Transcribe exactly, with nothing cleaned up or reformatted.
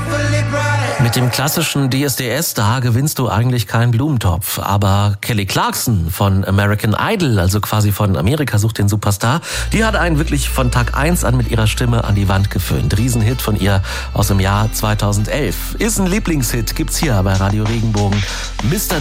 Mit dem klassischen D S D S-Star gewinnst du eigentlich keinen Blumentopf. Aber Kelly Clarkson von American Idol, also quasi von Amerika sucht den Superstar, die hat einen wirklich von Tag eins an mit ihrer Stimme an die Wand geföhnt. Riesenhit von ihr aus dem Jahr zweitausendelf. Ist ein Lieblingshit, gibt's hier bei Radio Regenbogen. Mister